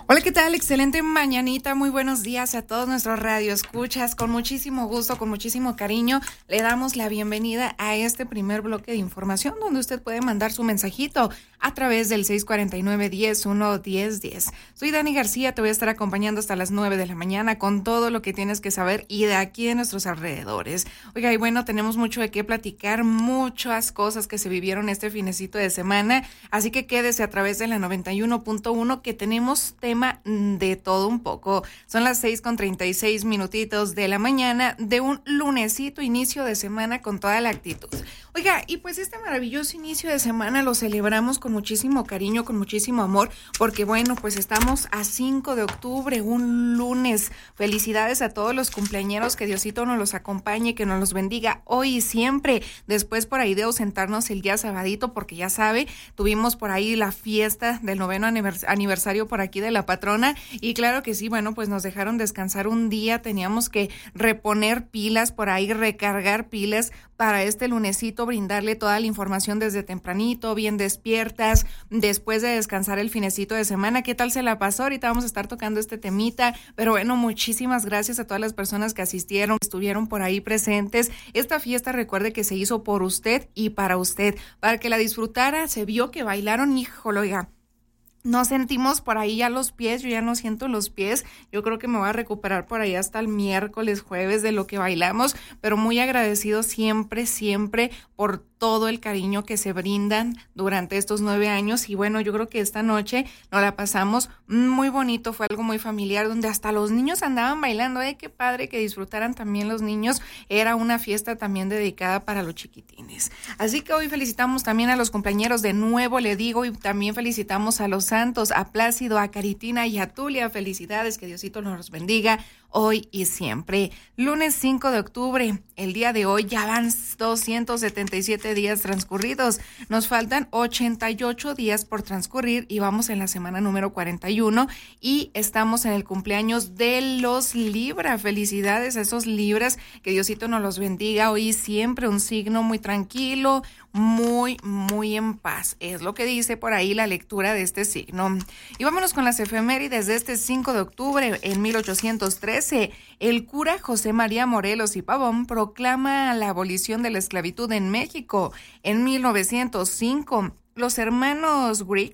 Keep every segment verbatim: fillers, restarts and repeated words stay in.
Hola, ¿qué tal? Excelente mañanita, muy buenos días a todos nuestros radioescuchas. Con muchísimo gusto, con muchísimo cariño, le damos la bienvenida a este primer bloque de información donde usted puede mandar su mensajito a través del seis cuatro nueve, diez, uno, diez, diez. Soy Dani García, te voy a estar acompañando hasta las nueve de la mañana con todo lo que tienes que saber y de aquí de nuestros alrededores. Oiga, y bueno, tenemos mucho de qué platicar, muchas cosas que se vivieron este finecito de semana, así que quédese a través de la noventa y uno punto uno que tenemos tema de todo un poco. Son las seis con treinta y seis minutitos de la mañana de un lunesito, inicio de semana con toda la actitud. Oiga, y pues este maravilloso inicio de semana lo celebramos con muchísimo cariño, con muchísimo amor, porque bueno, pues estamos a cinco de octubre, un lunes. Felicidades a todos los cumpleañeros, que Diosito nos los acompañe, que nos los bendiga hoy y siempre. Después por ahí de ausentarnos el día sabadito, porque ya sabe, tuvimos por ahí la fiesta del noveno aniversario por aquí de la patrona, y claro que sí, bueno, pues nos dejaron descansar un día, teníamos que reponer pilas por ahí, recargar pilas para este lunesito, brindarle toda la información desde tempranito, bien despiertas, después de descansar el finecito de semana. ¿Qué tal se la pasó? Ahorita vamos a estar tocando este temita, pero bueno, muchísimas gracias a todas las personas que asistieron, que estuvieron por ahí presentes. Esta fiesta, recuerde que se hizo por usted y para usted, para que la disfrutara. Se vio que bailaron, híjole, oiga. No sentimos por ahí ya los pies, yo ya no siento los pies, yo creo que me voy a recuperar por ahí hasta el miércoles, jueves de lo que bailamos, pero muy agradecido siempre, siempre por todo el cariño que se brindan durante estos nueve años. Y bueno, yo creo que esta noche nos la pasamos muy bonito, fue algo muy familiar, donde hasta los niños andaban bailando. ¡Eh, qué padre que disfrutaran también los niños! Era una fiesta también dedicada para los chiquitines. Así que hoy felicitamos también a los compañeros de nuevo, le digo, y también felicitamos a los santos, a Plácido, a Caritina y a Tulia. Felicidades, que Diosito nos bendiga hoy y siempre. Lunes cinco de octubre, el día de hoy ya van doscientos setenta y siete días transcurridos. Nos faltan ochenta y ocho días por transcurrir y vamos en la semana número cuarenta y uno y estamos en el cumpleaños de los Libra. Felicidades a esos Libras, que Diosito nos los bendiga hoy y siempre. Un signo muy tranquilo, muy, muy en paz. Es lo que dice por ahí la lectura de este signo. Y vámonos con las efemérides de este cinco de octubre. En mil ochocientos trece, el cura José María Morelos y Pavón proclama la abolición de la esclavitud en México. En mil novecientos cinco, los hermanos Wright,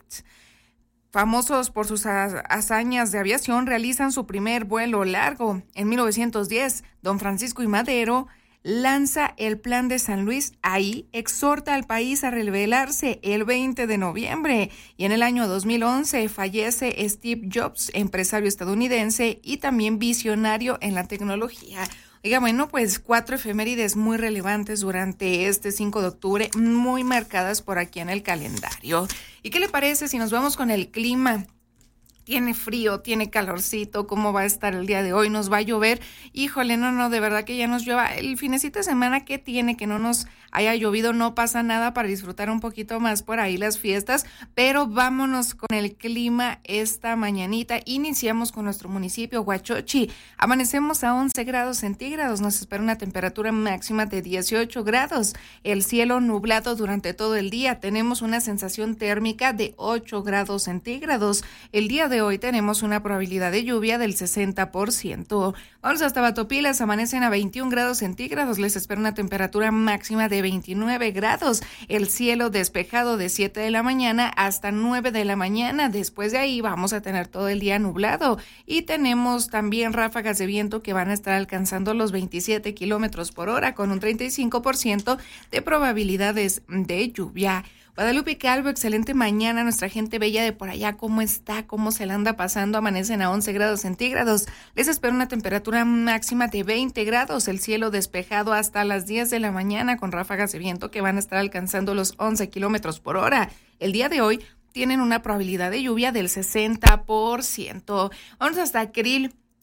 famosos por sus hazañas de aviación, realizan su primer vuelo largo. En mil novecientos diez, don Francisco I. Madero lanza el Plan de San Luis. Ahí exhorta al país a rebelarse el veinte de noviembre. Y en el año dos mil once fallece Steve Jobs, empresario estadounidense y también visionario en la tecnología. Oiga, bueno, pues cuatro efemérides muy relevantes durante este cinco de octubre, muy marcadas por aquí en el calendario. ¿Y qué le parece si nos vamos con el clima? Tiene frío, tiene calorcito, ¿cómo va a estar el día de hoy? ¿Nos va a llover? Híjole, no, no, de verdad que ya nos llueva. El finecito de semana, ¿qué tiene? Que no nos haya llovido, no pasa nada, para disfrutar un poquito más por ahí las fiestas, pero vámonos con el clima esta mañanita. Iniciamos con nuestro municipio, Huachochi. Amanecemos a once grados centígrados, nos espera una temperatura máxima de dieciocho grados. El cielo nublado durante todo el día, tenemos una sensación térmica de ocho grados centígrados. El día de hoy tenemos una probabilidad de lluvia del sesenta por ciento. Vamos hasta Batopilas, amanecen a veintiún grados centígrados, les espera una temperatura máxima de veintinueve grados. El cielo despejado de siete de la mañana hasta nueve de la mañana. Después de ahí vamos a tener todo el día nublado y tenemos también ráfagas de viento que van a estar alcanzando los veintisiete kilómetros por hora con un treinta y cinco por ciento de probabilidades de lluvia. Guadalupe Calvo, excelente mañana, nuestra gente bella de por allá, ¿cómo está? ¿Cómo se la anda pasando? Amanecen a once grados centígrados, les espera una temperatura máxima de veinte grados, el cielo despejado hasta las diez de la mañana con ráfagas de viento que van a estar alcanzando los once kilómetros por hora. El día de hoy tienen una probabilidad de lluvia del sesenta por ciento. Vamos hasta Krill.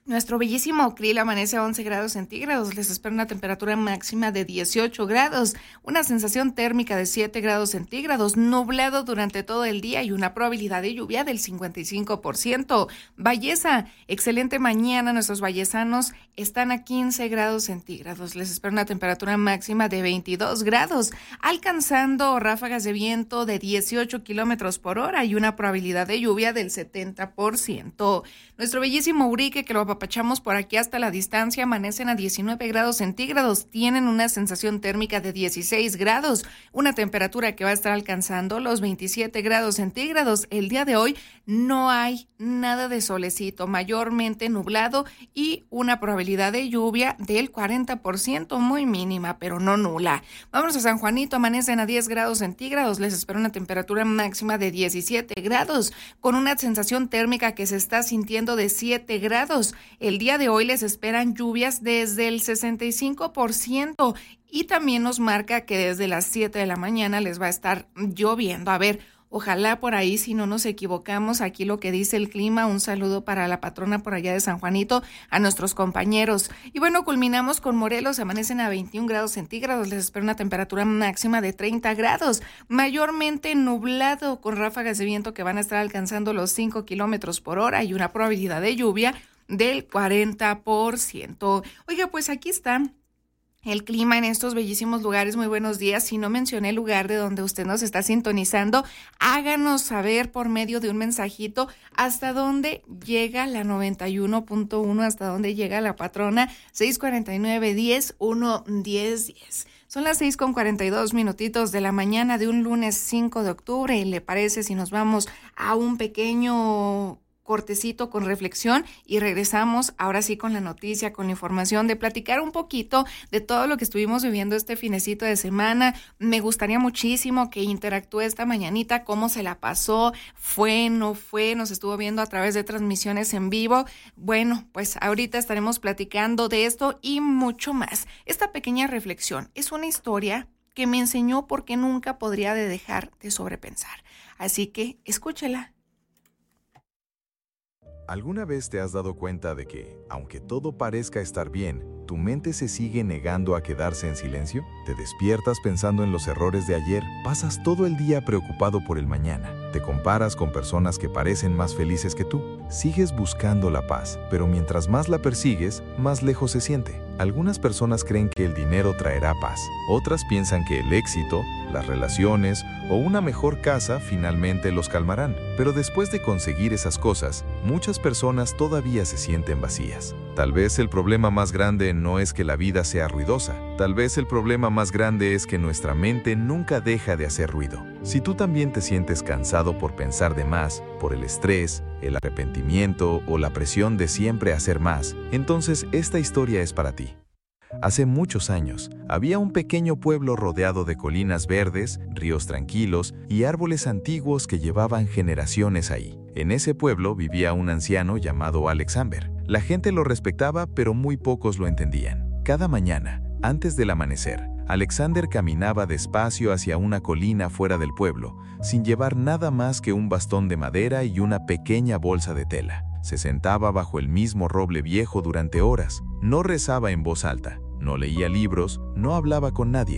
Nuestro bellísimo Krill amanece a once grados centígrados, les espera una temperatura máxima de dieciocho grados, una sensación térmica de siete grados centígrados, nublado durante todo el día y una probabilidad de lluvia del cincuenta y cinco por ciento. Valleza, excelente mañana, nuestros vallesanos están a quince grados centígrados, les espera una temperatura máxima de veintidós grados, alcanzando ráfagas de viento de dieciocho kilómetros por hora y una probabilidad de lluvia del setenta por ciento. Nuestro bellísimo Urique, que lo apapachamos por aquí hasta la distancia, amanecen a diecinueve grados centígrados, tienen una sensación térmica de dieciséis grados, una temperatura que va a estar alcanzando los veintisiete grados centígrados. El día de hoy no hay nada de solecito, mayormente nublado y una probabilidad de lluvia del cuarenta por ciento, muy mínima, pero no nula. Vámonos a San Juanito, amanecen a diez grados centígrados, les espera una temperatura máxima de diecisiete grados, con una sensación térmica que se está sintiendo de siete grados. El día de hoy les esperan lluvias desde el sesenta y cinco por ciento y también nos marca que desde las siete de la mañana les va a estar lloviendo. A ver, ojalá por ahí, si no nos equivocamos, aquí lo que dice el clima. Un saludo para la patrona por allá de San Juanito, a nuestros compañeros. Y bueno, culminamos con Morelos, amanecen a veintiún grados centígrados, les espera una temperatura máxima de treinta grados, mayormente nublado, con ráfagas de viento que van a estar alcanzando los cinco kilómetros por hora y una probabilidad de lluvia del cuarenta por ciento. Oiga, pues aquí está el clima en estos bellísimos lugares. Muy buenos días. Si no mencioné el lugar de donde usted nos está sintonizando, háganos saber por medio de un mensajito hasta dónde llega la noventa y uno punto uno, hasta dónde llega la patrona. Seis cuarenta y nueve, diez, uno, diez, diez. Son las seis con cuarenta y dos minutitos de la mañana de un lunes cinco de octubre. ¿Le parece si nos vamos a un pequeño cortecito con reflexión y regresamos ahora sí con la noticia, con la información, de platicar un poquito de todo lo que estuvimos viviendo este finecito de semana? Me gustaría muchísimo que interactúe esta mañanita, cómo se la pasó, fue, no fue, nos estuvo viendo a través de transmisiones en vivo. Bueno, pues ahorita estaremos platicando de esto y mucho más. Esta pequeña reflexión es una historia que me enseñó por qué nunca podría de dejar de sobrepensar. Así que escúchela. ¿Alguna vez te has dado cuenta de que, aunque todo parezca estar bien, tu mente se sigue negando a quedarse en silencio? Te despiertas pensando en los errores de ayer, pasas todo el día preocupado por el mañana, te comparas con personas que parecen más felices que tú, sigues buscando la paz, pero mientras más la persigues, más lejos se siente. Algunas personas creen que el dinero traerá paz, otras piensan que el éxito, las relaciones o una mejor casa finalmente los calmarán. Pero después de conseguir esas cosas, muchas personas todavía se sienten vacías. Tal vez el problema más grande no es que la vida sea ruidosa, tal vez el problema más grande es que nuestra mente nunca deja de hacer ruido. Si tú también te sientes cansado por pensar de más, por el estrés, el arrepentimiento o la presión de siempre hacer más, entonces esta historia es para ti. Hace muchos años, había un pequeño pueblo rodeado de colinas verdes, ríos tranquilos y árboles antiguos que llevaban generaciones ahí. En ese pueblo vivía un anciano llamado Alexander. La gente lo respetaba, pero muy pocos lo entendían. Cada mañana, antes del amanecer, Alexander caminaba despacio hacia una colina fuera del pueblo, sin llevar nada más que un bastón de madera y una pequeña bolsa de tela. Se sentaba bajo el mismo roble viejo durante horas. No rezaba en voz alta, no leía libros, no hablaba con nadie.